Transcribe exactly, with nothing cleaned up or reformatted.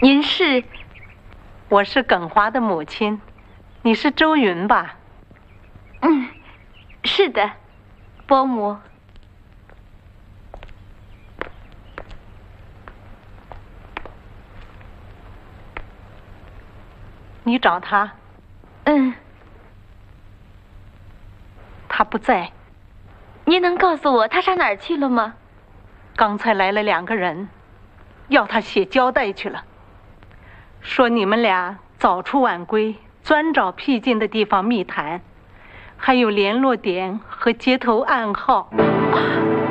您是？ 我是耿华的母亲，你是周云吧？ 嗯，是的，伯母。 你找他？ 嗯。 他不在。 您能告诉我他上哪儿去了吗？ 刚才来了两个人，要他写交代去了，说你们俩早出晚归，专找僻静的地方密谈，还有联络点和接头暗号。